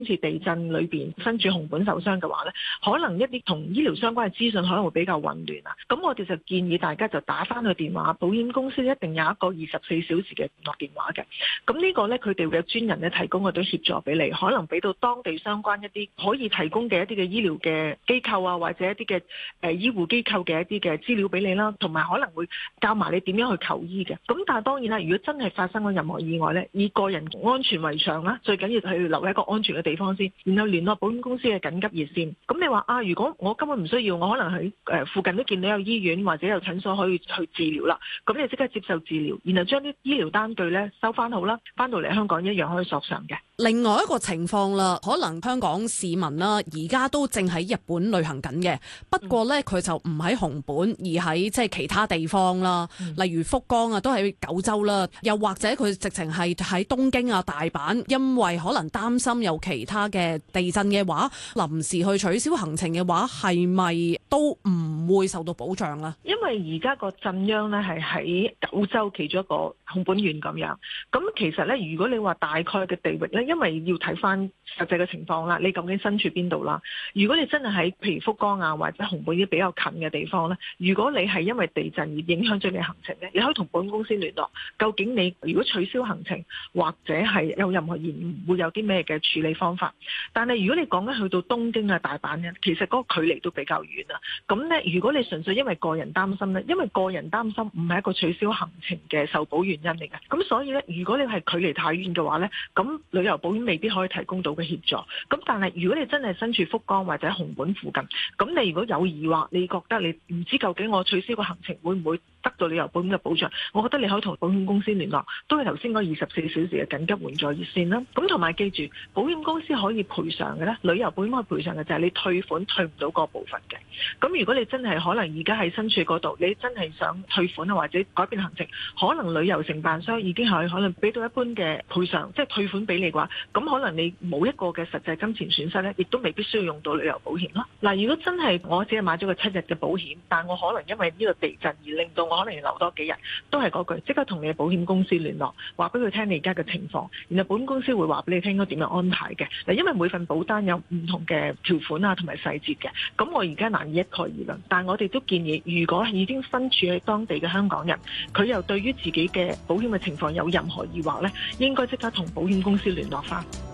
今次地震裏邊身處紅本受傷嘅話咧，可能一啲同醫療相關嘅資訊可能會比較混亂啊。咁我哋就建議大家就打翻個電話，保險公司一定有一個24小時嘅聯絡電話嘅。咁呢個咧，佢哋會有專人咧提供嗰啲協助俾你，可能俾到當地相關一啲可以提供嘅一啲嘅醫療嘅機構啊，或者一啲嘅醫護機構嘅一啲嘅資料俾你啦，同埋可能會教埋你點樣去求醫嘅。咁但係當然啦，如果真係發生咗任何意外咧，以個人安全為上啦，最緊要係留喺一個安全嘅地方先，然後聯絡保險公司嘅緊急熱線。咁你話啊，如果我根本唔需要，我可能喺附近都見到有醫院或者有診所可以去治療啦，咁你即刻接受治療，然後將啲醫療單據咧收翻好啦，翻到嚟香港一樣可以索償嘅。 另外一個情況啦，可能香港市民啦，而家都正喺日本旅行緊嘅，不過呢，佢就唔喺熊本，而喺即係其他地方啦，例如福岡啊，都喺九州啦，又或者佢直情係喺東京啊、大阪，因為可能擔心有其他嘅地震嘅話，臨時去取消行程嘅話，係咪都唔會受到保障啦？ 因為而家個震央呢係喺九州其中一個熊本縣咁樣，咁其實呢，如果你話大概嘅地域呢，因為要睇翻實際嘅情況啦，你究竟身處邊度啦？如果你真係喺譬如福岡啊或者熊本啲比較近嘅地方呢，如果你係因為地震而影響咗你行程呢，你可以同保險公司聯絡，究竟你如果取消行程或者係有任何延誤，會有啲咩嘅處理方法？但係如果你講緊去到東京啊、大阪呢，其實嗰個距離都比較遠啊。咁呢，如果你純粹因為個人擔心呢，因為個人擔心唔係一個取消行程嘅受保原因嚟嘅。咁所以呢，如果你係距離太遠嘅話呢，咁旅遊保險未必可以提供到嘅協助。咁但係如果你真係身處福岡或者熊本附近，咁你如果有疑惑，你覺得你唔知究竟我取消個行程會唔會得到旅遊保險嘅保障，我覺得你可以同保險公司聯絡，都係頭先嗰24小時嘅緊急援助熱線啦。咁同埋記住，保險公司可以賠償嘅咧，旅遊保險可以賠償嘅就係你退款退唔到嗰部分嘅。咁如果你真係可能而家喺身處嗰度，你真係想退款啊或者改變行程，可能旅遊承辦商已經係可能俾到一般嘅賠償，即係退款俾你嘅話，咁可能你冇一個嘅實際金錢損失咧，亦都未必需要用到旅遊保險咯。嗱，如果真係我只係買咗個7日嘅保險，但我可能因為呢個地震而令到我可能要留多幾日，都係嗰句，即刻同你嘅保險公司聯絡，話俾佢聽你而家嘅情況，然後保險公司會話俾你聽應該點樣安排嘅。嗱，因為每份保單有唔同嘅條款啊同埋細節嘅，咁我而家難以一概而論，但我哋都建議，如果已經身處喺當地嘅香港人，佢又對於自己嘅保險嘅情況有任何疑惑呢，應該即刻同保險公司聯絡返。